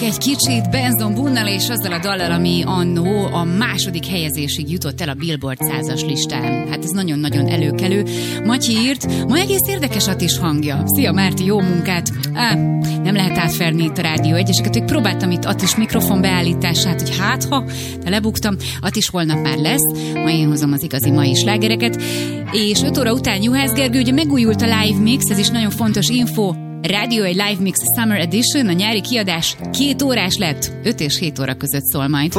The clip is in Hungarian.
Lehúzunk egy kicsit Benson Boone-nal és azzal a dallal, ami annó a második helyezésig jutott el a Billboard 100-as listán. Hát ez nagyon-nagyon előkelő. Matyi írt, ma egész érdekes Attis hangja. Szia Márti, jó munkát! Nem lehet átverni itt a Rádió 1-eseket, hogy próbáltam itt Attis mikrofon beállítását, hogy hátha, de lebuktam. Attis holnap már lesz, ma én hozom az igazi mai slágereket. És 5 óra után Juhász Gergő, ugye megújult a live mix, ez is nagyon fontos info. Rádió egy Live Mix Summer Edition, a nyári kiadás 2 órás lett, 5 és 7 óra között szól majd.